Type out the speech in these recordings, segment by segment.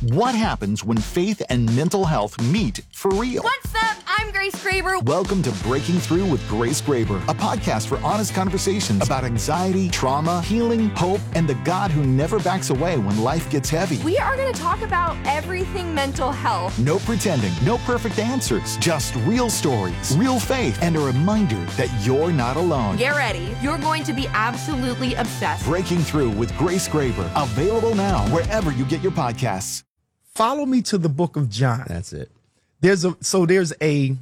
What happens when faith and mental health meet for real? What's up? I'm Grace Graber. Welcome to Breaking Through with Grace Graber, a podcast for honest conversations about anxiety, trauma, healing, hope, and the God who never backs away when life gets heavy. We are going to talk about everything mental health. No pretending, no perfect answers, just real stories, real faith, and a reminder that you're not alone. Get ready. You're going to be absolutely obsessed. Breaking Through with Grace Graber, available now wherever you get your podcasts. Follow me to the book of John. That's it. There's a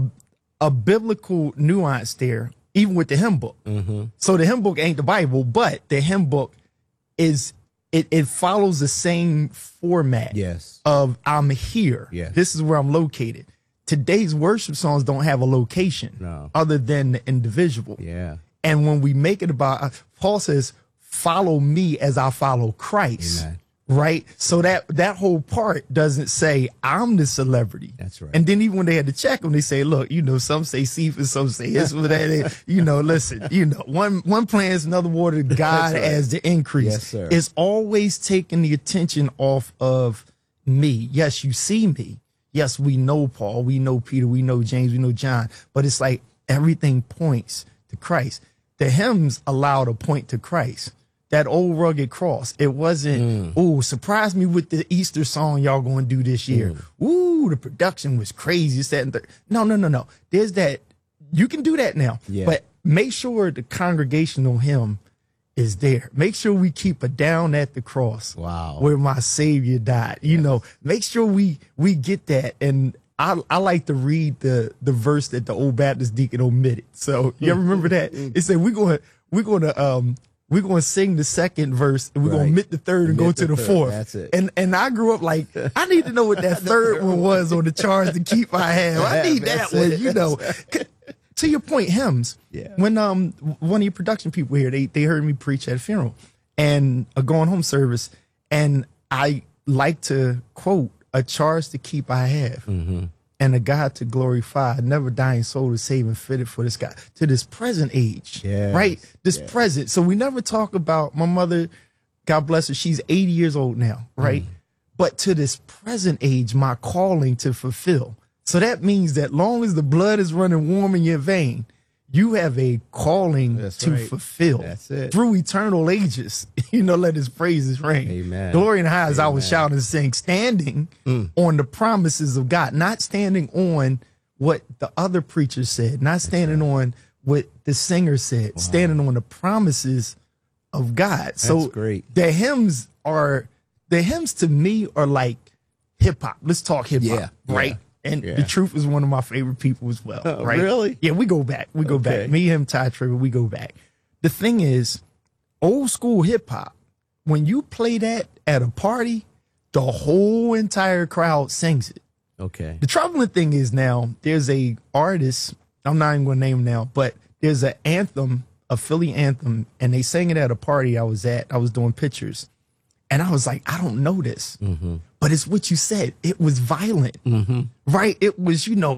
biblical nuance there, even with the hymn book. Mm-hmm. So the hymn book ain't the Bible, but the hymn book is it follows the same format. Yes. Of I'm here. Yes. This is where I'm located. Today's worship songs don't have a location other than the individual. Yeah. And when we make it about, Paul says, follow me as I follow Christ. Amen. Right. So that whole part doesn't say I'm the celebrity. That's right. And then even when they had to check them, they say, look, some say Cephas, some say this, that. Listen, one plants, another water, God right. as the increase. Yes, sir. It's always taking the attention off of me. Yes, you see me. Yes, we know Paul, we know Peter, we know James, we know John, but it's like everything points to Christ. The hymns allow to point to Christ. That old rugged cross. It wasn't, surprise me with the Easter song y'all going to do this year. Ooh, the production was crazy. It's that and third. No. There's that. You can do that now. Yeah. But make sure the congregational hymn is there. Make sure we keep it down at the cross. Wow. Where my Savior died. Make sure we get that. And I like to read the verse that the old Baptist deacon omitted. So you ever remember that? It said we're going to sing the second verse and we're going to omit the third and go to the fourth. That's it. And I grew up like, I need to know what that third one was on the charge to keep I have. I need that one, To your point, hymns. Yeah. When one of your production people here, they heard me preach at a funeral and a going home service, and I like to quote, a charge to keep I have. Mm-hmm. And a God to glorify, a never dying soul to save and fitted for this God, to this present age, right? This present. So we never talk about my mother, God bless her, she's 80 years old now, right? But to this present age, my calling to fulfill. So that means that long as the blood is running warm in your vein, you have a calling to fulfill. That's it. Through eternal ages, let his praises ring. Amen. Glory and highs, I was shouting and saying, standing on the promises of God, not standing on what the other preacher said, not standing on what the singer said, standing on the promises of God. So great. The hymns to me are like hip hop. Let's talk hip hop, right? And the Truth is one of my favorite people as well, right? Really? Yeah, we go back. We go back. Me, him, Ty Trevor, we go back. The thing is, old school hip hop, when you play that at a party, the whole entire crowd sings it. Okay. The troubling thing is now, there's a artist, I'm not even going to name him now, but there's an anthem, a Philly anthem, and they sang it at a party I was at. I was doing pictures. And I was like, I don't know this. Mm-hmm. But it's what you said. It was violent, right? It was, it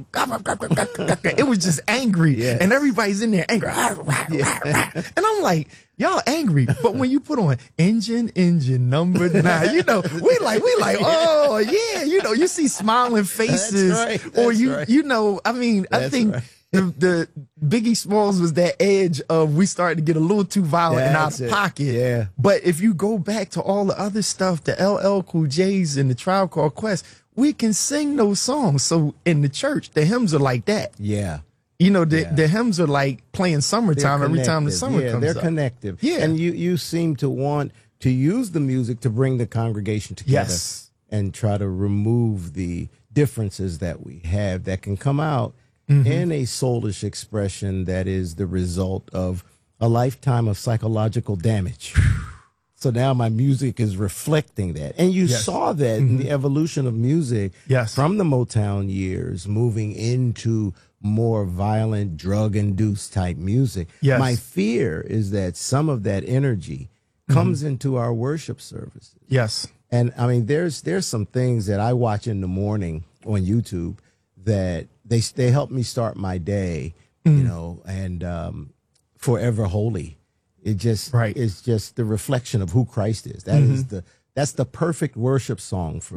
was just angry. Yeah. And everybody's in there angry. And I'm like, y'all angry. But when you put on engine number 9, we like, oh yeah. You see smiling faces. That's right. Or That's I think right. the Biggie Smalls was that edge of we started to get a little too violent and out of pocket. Yeah. But if you go back to all the other stuff, the LL Cool J's and the Tribe Called Quest, we can sing those songs. So in the church, the hymns are like that. Yeah. The hymns are like playing Summertime every time the summer comes they're up. connective. Yeah. And you seem to want to use the music to bring the congregation together. Yes. And try to remove the differences that we have that can come out in a soulish expression that is the result of a lifetime of psychological damage. So now my music is reflecting that. And you saw that in the evolution of music from the Motown years, moving into more violent, drug-induced type music. Yes. My fear is that some of that energy comes into our worship services. Yes. And I mean, there's some things that I watch in the morning on YouTube that they help me start my day, and Forever Holy. It just is just the reflection of who Christ is. That is that's the perfect worship song for